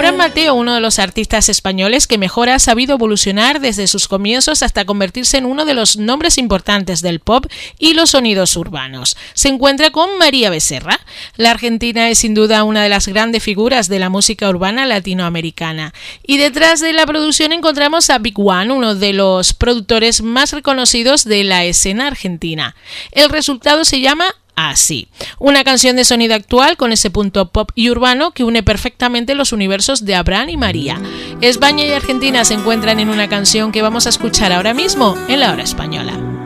Abraham Mateo, uno de los artistas españoles que mejor ha sabido evolucionar desde sus comienzos hasta convertirse en uno de los nombres importantes del pop y los sonidos urbanos. Se encuentra con María Becerra. La argentina es sin duda una de las grandes figuras de la música urbana latinoamericana. Y detrás de la producción encontramos a Big One, uno de los productores más reconocidos de la escena argentina. El resultado se llama Así, una canción de sonido actual con ese punto pop y urbano que une perfectamente los universos de Abraham y María. España y Argentina se encuentran en una canción que vamos a escuchar ahora mismo en La Hora Española.